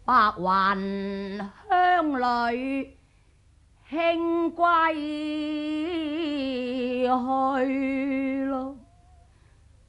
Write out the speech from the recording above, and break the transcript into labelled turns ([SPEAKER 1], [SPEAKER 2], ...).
[SPEAKER 1] 白雲鄉裏輕歸去咯。